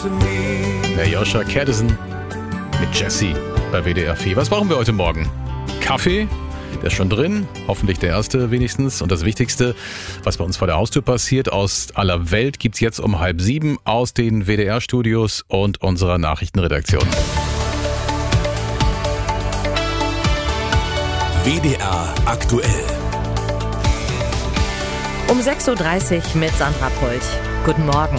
Der Joshua Caddison mit Jessie bei WDR 4. Was brauchen wir heute Morgen? Kaffee? Der ist schon drin, hoffentlich der erste wenigstens. Und das Wichtigste, was bei uns vor der Haustür passiert, aus aller Welt, gibt's jetzt um 6:30 aus den WDR-Studios und unserer Nachrichtenredaktion. WDR aktuell. Um 6:30 Uhr mit Sandra Polch. Guten Morgen.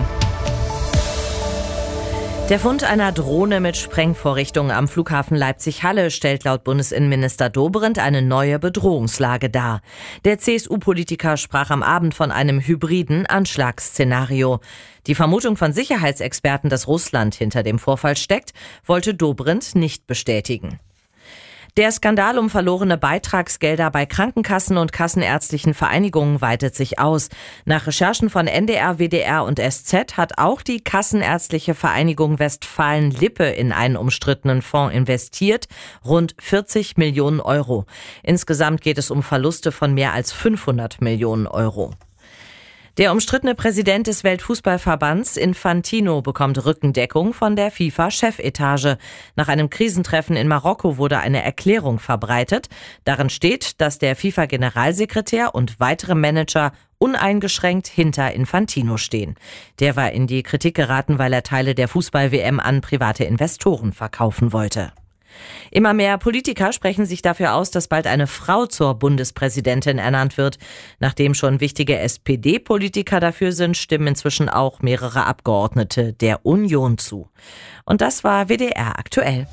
Der Fund einer Drohne mit Sprengvorrichtungen am Flughafen Leipzig-Halle stellt laut Bundesinnenminister Dobrindt eine neue Bedrohungslage dar. Der CSU-Politiker sprach am Abend von einem hybriden Anschlagsszenario. Die Vermutung von Sicherheitsexperten, dass Russland hinter dem Vorfall steckt, wollte Dobrindt nicht bestätigen. Der Skandal um verlorene Beitragsgelder bei Krankenkassen und kassenärztlichen Vereinigungen weitet sich aus. Nach Recherchen von NDR, WDR und SZ hat auch die Kassenärztliche Vereinigung Westfalen-Lippe in einen umstrittenen Fonds investiert, rund 40 Millionen Euro. Insgesamt geht es um Verluste von mehr als 500 Millionen Euro. Der umstrittene Präsident des Weltfußballverbands Infantino bekommt Rückendeckung von der FIFA-Chefetage. Nach einem Krisentreffen in Marokko wurde eine Erklärung verbreitet. Darin steht, dass der FIFA-Generalsekretär und weitere Manager uneingeschränkt hinter Infantino stehen. Der war in die Kritik geraten, weil er Teile der Fußball-WM an private Investoren verkaufen wollte. Immer mehr Politiker sprechen sich dafür aus, dass bald eine Frau zur Bundespräsidentin ernannt wird. Nachdem schon wichtige SPD-Politiker dafür sind, stimmen inzwischen auch mehrere Abgeordnete der Union zu. Und das war WDR aktuell.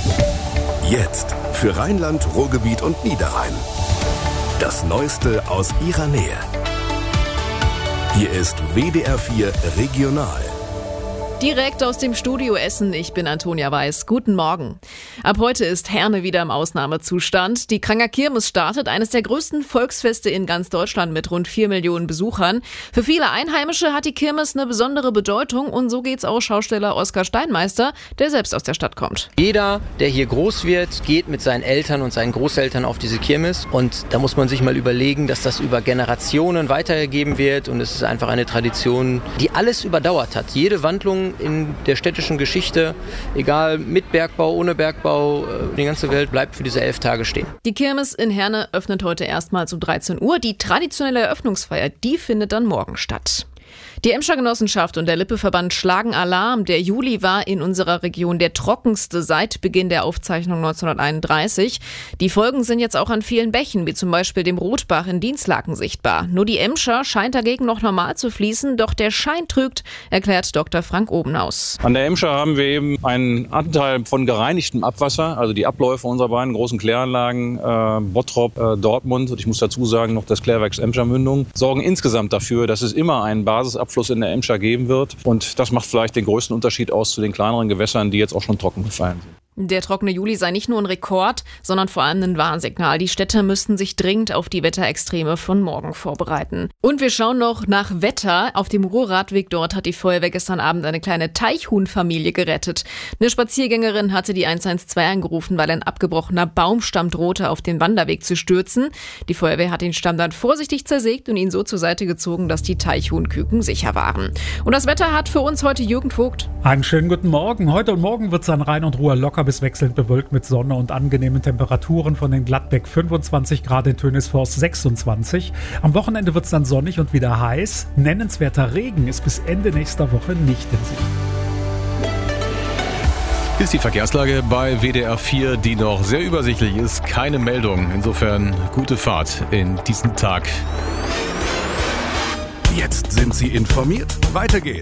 Jetzt für Rheinland, Ruhrgebiet und Niederrhein. Das Neueste aus ihrer Nähe. Hier ist WDR 4 Regional. Direkt aus dem Studio Essen, ich bin Antonia Weiß. Guten Morgen. Ab heute ist Herne wieder im Ausnahmezustand. Die Kranger Kirmes startet, eines der größten Volksfeste in ganz Deutschland mit rund 4 Millionen Besuchern. Für viele Einheimische hat die Kirmes eine besondere Bedeutung und so geht's auch Schausteller Oskar Steinmeister, der selbst aus der Stadt kommt. Jeder, der hier groß wird, geht mit seinen Eltern und seinen Großeltern auf diese Kirmes und da muss man sich mal überlegen, dass das über Generationen weitergegeben wird und es ist einfach eine Tradition, die alles überdauert hat. Jede Wandlung in der städtischen Geschichte, egal mit Bergbau, ohne Bergbau, die ganze Welt bleibt für diese 11 Tage stehen. Die Kirmes in Herne öffnet heute erstmals um 13 Uhr. Die traditionelle Eröffnungsfeier, die findet dann morgen statt. Die Emscher Genossenschaft und der Lippe-Verband schlagen Alarm. Der Juli war in unserer Region der trockenste seit Beginn der Aufzeichnung 1931. Die Folgen sind jetzt auch an vielen Bächen, wie zum Beispiel dem Rotbach in Dinslaken sichtbar. Nur die Emscher scheint dagegen noch normal zu fließen, doch der Schein trügt, erklärt Dr. Frank Obenhaus. An der Emscher haben wir eben einen Anteil von gereinigtem Abwasser, also die Abläufe unserer beiden großen Kläranlagen, Bottrop, Dortmund und ich muss dazu sagen noch das Klärwerks Emscher Mündung, sorgen insgesamt dafür, dass es immer einen Basisabfluss in der Emscher geben wird. Und das macht vielleicht den größten Unterschied aus zu den kleineren Gewässern, die jetzt auch schon trocken gefallen sind. Der trockene Juli sei nicht nur ein Rekord, sondern vor allem ein Warnsignal. Die Städte müssten sich dringend auf die Wetterextreme von morgen vorbereiten. Und wir schauen noch nach Wetter. Auf dem Ruhrradweg dort hat die Feuerwehr gestern Abend eine kleine Teichhuhnfamilie gerettet. Eine Spaziergängerin hatte die 112 angerufen, weil ein abgebrochener Baumstamm drohte, auf den Wanderweg zu stürzen. Die Feuerwehr hat den Stamm dann vorsichtig zersägt und ihn so zur Seite gezogen, dass die Teichhuhnküken sicher waren. Und das Wetter hat für uns heute Jürgen Vogt. Einen schönen guten Morgen. Heute und morgen wird es an Rhein und Ruhr locker bis wechselnd bewölkt mit Sonne und angenehmen Temperaturen von den Gladbeck 25 Grad, in Tönisforst 26. Am Wochenende wird es dann sonnig und wieder heiß. Nennenswerter Regen ist bis Ende nächster Woche nicht in Sicht. Hier ist die Verkehrslage bei WDR 4, die noch sehr übersichtlich ist. Keine Meldung. Insofern gute Fahrt in diesen Tag. Jetzt sind Sie informiert. Weiter geht's.